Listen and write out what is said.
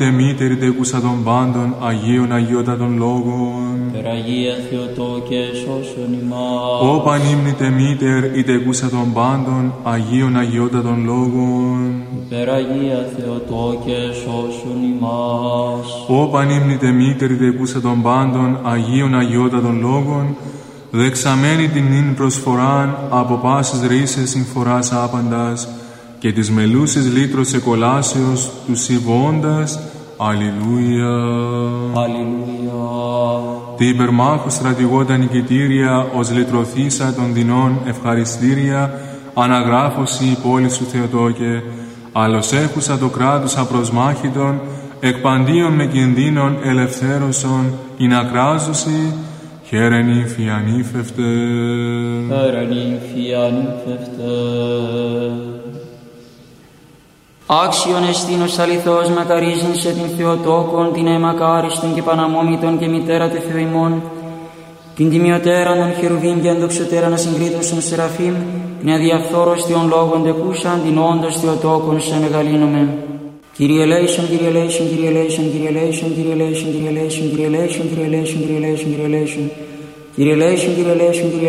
Μήτερη τεκούσα των πάντων, Αγίων Αγιότατων Λόγων. Περαγία Θεοτόκε, σώσον ημάς. Ω πανύμνητε Μήτερ, η τεκούσα των πάντων, Αγίων Αγιότατων Λόγων. Περαγία Θεοτόκε, σώσον ημάς. Ω πανύμνητε Μήτερ, η τεκούσα των πάντων, Αγίων Αγιότατων Λόγων, δεξαμένη την νυν προσφοράν, από πάσης ρίσες συμφοράς άπαντας, και της μελούσης λύτρος εκολάσεως του συμβώντας. Αλληλούια. Αλληλούια. Τη υπερμάχου στρατηγώτα νικητήρια, ως λυτρωθήσα των δεινών ευχαριστήρια, αναγράφωση η πόλη σου Θεοτόκε, άλλος έχουσα το κράτος απροσμάχητον, εκπαντίον με κινδύνων ελευθέρωσον, ειν ακράζωση, χαίρεν ύμφη ανήφευτε. Χαίρεν ύμφη ανήφευτε. Άξιον εστίνος αληθώς μακαρίζειν σε την Θεοτόκον, την αιμακάριστον και παναμόμητον και μητέρα του Θεού ημών, την τιμιωτέραν των χερουβίμ και ενδοξωτέραν ασυγκρίτωσον Σεραφείμ, την αδιαφθόρωστιον λόγων τεκούσαν, την όντως Θεοτόκον σε μεγαλύνομεν. Kyrie eleison, Kyrie eleison, Kyrie eleison, Kyrie eleison, Kyrie eleison, Kyrie eleison, Kyrie eleison, Kyrie eleison, Kyrie eleison, Kyrie eleison, Kyrie eleison, Kyrie eleison, Kyrie eleison,